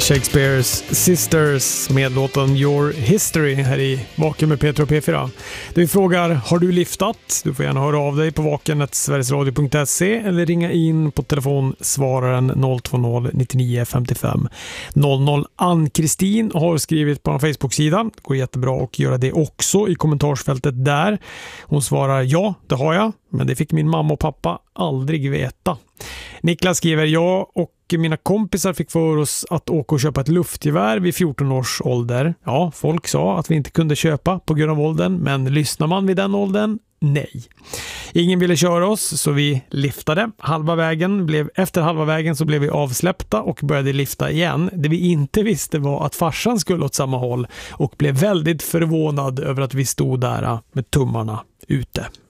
Shakespeares Sisters med låten Your History här i Vaken med Peter och P4. Där vi frågar, har du liftat? Du får gärna höra av dig på vaken@sverigesradio.se eller ringa in på telefonsvararen 020 99 55 00. Ann-Kristin har skrivit på en Facebook-sida. Det går jättebra att göra det också i kommentarsfältet där. Hon svarar, ja, det har jag. Men det fick min mamma och pappa aldrig veta. Niklas skriver, jag och mina kompisar fick för oss att åka och köpa ett luftgevär vid 14 års ålder. Ja, folk sa att vi inte kunde köpa på grund av åldern, men lyssnar man vid den åldern? Nej. Ingen ville köra oss så vi liftade. Efter halva vägen så blev vi avsläppta och började lifta igen. Det vi inte visste var att farsan skulle åt samma håll och blev väldigt förvånad över att vi stod där med tummarna ute.